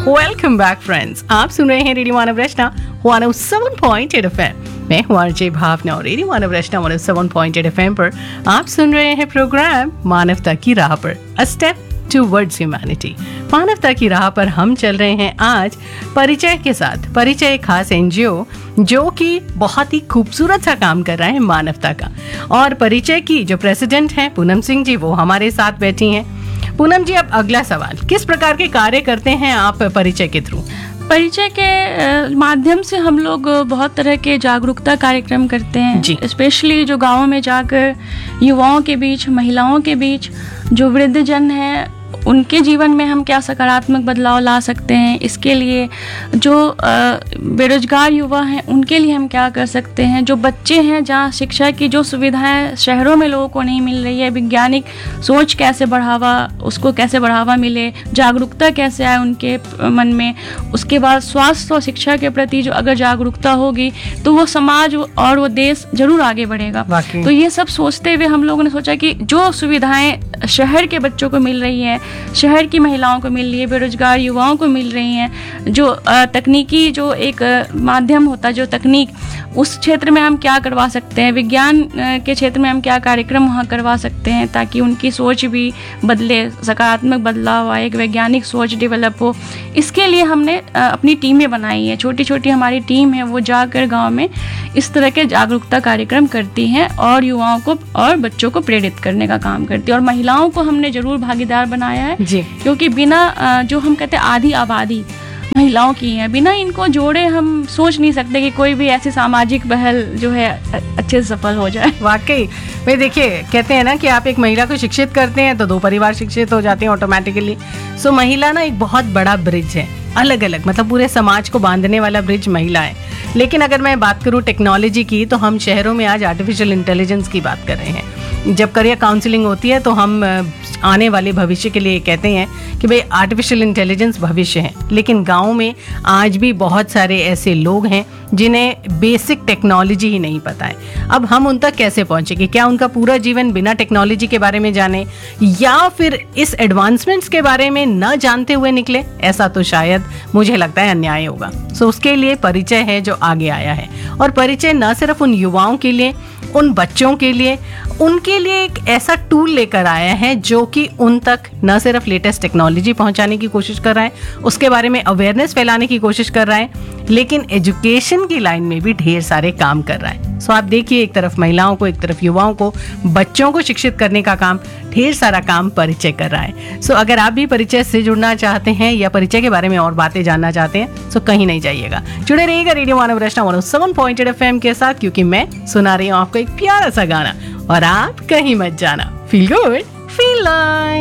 Welcome back friends, आप सुन रहे हैं रेडियो मानव रचना 107.8 FM। मैं हूँ आरजे भावना और रेडियो मानव रचना 107.8 FM पर आप सुन रहे हैं प्रोग्राम मानवता की राह पर, अ स्टेप टुवर्ड्स ह्यूमैनिटी। मानवता की राह पर हम चल रहे हैं आज परिचय के साथ। परिचय एक खास एनजीओ जो कि बहुत ही खूबसूरत सा काम कर रहा है मानवता का। और परिचय की जो प्रेसिडेंट हैं पूनम सिंह जी, वो हमारे साथ बैठी हैं। पूनम जी, अब अगला सवाल, किस प्रकार के कार्य करते हैं आप परिचय के थ्रू? परिचय के माध्यम से हम लोग बहुत तरह के जागरूकता कार्यक्रम करते हैं, स्पेशली जो गाँव में जाकर युवाओं के बीच, महिलाओं के बीच, जो वृद्धजन हैं उनके जीवन में हम क्या सकारात्मक बदलाव ला सकते हैं, इसके लिए जो बेरोजगार युवा हैं उनके लिए हम क्या कर सकते हैं, जो बच्चे हैं जहाँ शिक्षा की जो सुविधाएं शहरों में लोगों को नहीं मिल रही है, वैज्ञानिक सोच कैसे उसको कैसे बढ़ावा मिले, जागरूकता कैसे आए उनके मन में। उसके बाद स्वास्थ्य और शिक्षा के प्रति जो अगर जागरूकता होगी तो वो समाज और वो देश जरूर आगे बढ़ेगा। तो ये सब सोचते हुए हम लोगों ने सोचा कि जो सुविधाएं शहर के बच्चों को मिल रही है, शहर की महिलाओं को मिल रही है, बेरोजगार युवाओं को मिल रही हैं, जो तकनीकी जो एक माध्यम होता है, जो तकनीक, उस क्षेत्र में हम क्या करवा सकते हैं, विज्ञान के क्षेत्र में हम क्या कार्यक्रम वहाँ करवा सकते हैं ताकि उनकी सोच भी बदले, सकारात्मक बदलाव आए, एक वैज्ञानिक सोच डेवलप हो। इसके लिए हमने अपनी टीमें बनाई हैं, छोटी छोटी हमारी टीम है, वो जाकर गाँव में इस तरह के जागरूकता कार्यक्रम करती हैं और युवाओं को और बच्चों को प्रेरित करने का काम करती है। और महिलाओं को हमने जरूर भागीदार बनाया है जी, क्योंकि बिना जो हम कहते हैं आधी आबादी महिलाओं की है, बिना इनको जोड़े हम सोच नहीं सकते कि कोई भी ऐसी सामाजिक पहल जो है अच्छे से सफल हो जाए। वाकई भाई, देखिए कहते हैं ना कि आप एक महिला को शिक्षित करते हैं तो 2 परिवार शिक्षित हो जाते हैं ऑटोमेटिकली। सो महिला ना एक बहुत बड़ा ब्रिज है, अलग अलग मतलब पूरे समाज को बांधने वाला ब्रिज महिला है। लेकिन अगर मैं बात करूं टेक्नोलॉजी की, तो हम शहरों में आज आर्टिफिशियल इंटेलिजेंस की बात कर रहे हैं। जब करियर काउंसलिंग होती है तो हम आने वाले भविष्य के लिए कहते हैं कि भाई आर्टिफिशियल इंटेलिजेंस भविष्य है, लेकिन गाँव में आज भी बहुत सारे ऐसे लोग हैं जिन्हें बेसिक टेक्नोलॉजी ही नहीं पता है। अब हम उन तक कैसे पहुंचेंगे? क्या उनका पूरा जीवन बिना टेक्नोलॉजी के बारे में जाने, या फिर इस एडवांसमेंट्स के बारे में न जानते हुए निकले? ऐसा तो शायद मुझे लगता है अन्याय होगा। सो उसके लिए परिचय है जो आगे आया है, और परिचय न सिर्फ उन युवाओं के लिए, उन बच्चों के लिए, उनके लिए एक ऐसा टूल लेकर आया है जो कि उन तक न सिर्फ लेटेस्ट टेक्नोलॉजी पहुंचाने की कोशिश कर रहा है, उसके बारे में अवेयरनेस फैलाने की कोशिश कर रहा है, लेकिन एजुकेशन की लाइन में भी ढेर सारे काम कर रहा है। सो आप देखिए, एक तरफ महिलाओं को, एक तरफ युवाओं को, बच्चों को शिक्षित करने का काम, ढेर सारा काम परिचय कर रहा है। सो अगर आप भी परिचय से जुड़ना चाहते हैं या परिचय के बारे में और बातें जानना चाहते हैं, सो कहीं नहीं जाइएगा, जुड़े रहिएगा रेडियो मानव रचना 107.8 FM के साथ, क्योंकि मैं सुना रही हूँ आपको एक प्यारा सा गाना और आप कहीं मत जाना। Feel good, feel like.